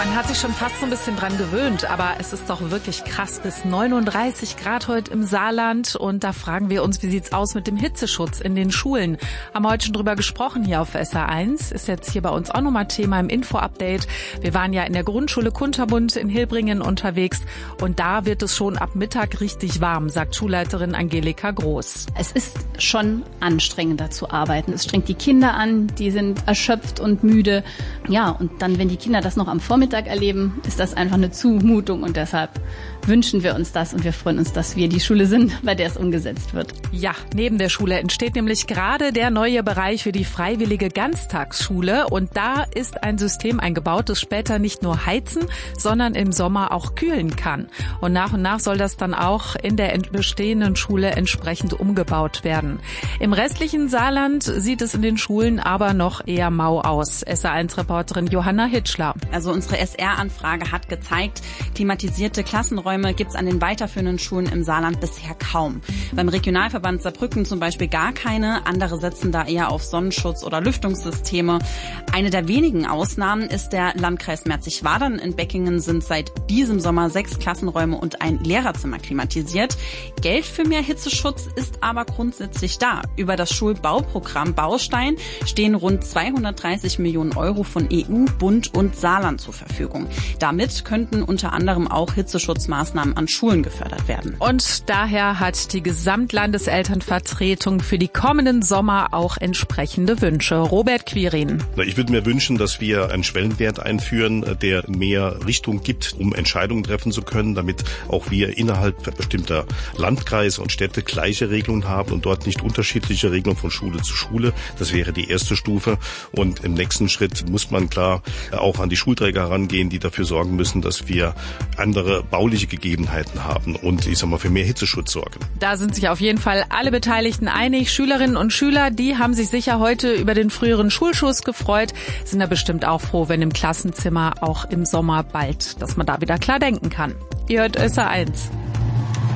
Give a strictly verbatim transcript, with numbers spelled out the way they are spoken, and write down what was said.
Man hat sich schon fast so ein bisschen dran gewöhnt, aber es ist doch wirklich krass. Bis neununddreißig Grad heute im Saarland. Und da fragen wir uns, wie sieht's aus mit dem Hitzeschutz in den Schulen? Haben wir heute schon drüber gesprochen hier auf S R eins. Ist jetzt hier bei uns auch nochmal Thema im Info-Update. Wir waren ja in der Grundschule Kunterbund in Hilbringen unterwegs. Und da wird es schon ab Mittag richtig warm, sagt Schulleiterin Angelika Groß. Es ist schon anstrengender zu arbeiten. Es strengt die Kinder an, die sind erschöpft und müde. Ja, und dann, wenn die Kinder das noch am Vormittag erleben, ist das einfach eine Zumutung und deshalb wünschen wir uns das und wir freuen uns, dass wir die Schule sind, bei der es umgesetzt wird. Ja, neben der Schule entsteht nämlich gerade der neue Bereich für die freiwillige Ganztagsschule und da ist ein System eingebaut, das später nicht nur heizen, sondern im Sommer auch kühlen kann. Und nach und nach soll das dann auch in der bestehenden Schule entsprechend umgebaut werden. Im restlichen Saarland sieht es in den Schulen aber noch eher mau aus. S R eins Reporterin Johanna Hitschler. Also unsere S R-Anfrage hat gezeigt, klimatisierte Klassenräume gibt es an den weiterführenden Schulen im Saarland bisher kaum. Beim Regionalverband Saarbrücken zum Beispiel gar keine. Andere setzen da eher auf Sonnenschutz oder Lüftungssysteme. Eine der wenigen Ausnahmen ist der Landkreis Merzig-Wadern. In Beckingen sind seit diesem Sommer sechs Klassenräume und ein Lehrerzimmer klimatisiert. Geld für mehr Hitzeschutz ist aber grundsätzlich da. Über das Schulbauprogramm Baustein stehen rund zweihundertdreißig Millionen Euro von E U, Bund und Saarland zur Verfügung. Damit könnten unter anderem auch Hitzeschutzmaßnahmen an Schulen gefördert werden. Und daher hat die Gesamtlandeselternvertretung für die kommenden Sommer auch entsprechende Wünsche. Robert Quirin. Ich würde mir wünschen, dass wir einen Schwellenwert einführen, der mehr Richtung gibt, um Entscheidungen treffen zu können, damit auch wir innerhalb bestimmter Landkreise und Städte gleiche Regelungen haben und dort nicht unterschiedliche Regelungen von Schule zu Schule. Das wäre die erste Stufe. Und im nächsten Schritt muss man klar auch an die Schulträger herangehen, die dafür sorgen müssen, dass wir andere bauliche Gegebenheiten haben und ich sag mal für mehr Hitzeschutz sorgen. Da sind sich auf jeden Fall alle Beteiligten einig. Schülerinnen und Schüler, die haben sich sicher heute über den früheren Schulschuss gefreut, sind da bestimmt auch froh, wenn im Klassenzimmer auch im Sommer bald, dass man da wieder klar denken kann. Ihr hört S R eins.